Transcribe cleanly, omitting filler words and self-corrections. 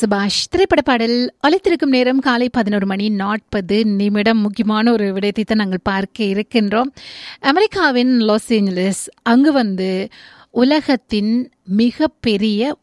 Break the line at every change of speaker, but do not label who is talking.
சுபாஷ் திரைப்பட பாடல் அழைத்திருக்கும் நேரம் காலை 11:40. முக்கியமான ஒரு விடயத்தை தான் நாங்கள் பார்க்க இருக்கின்றோம். அமெரிக்காவின் லாஸ் ஏஞ்சலஸ் அங்கு உலகத்தின் மிகப்பெரிய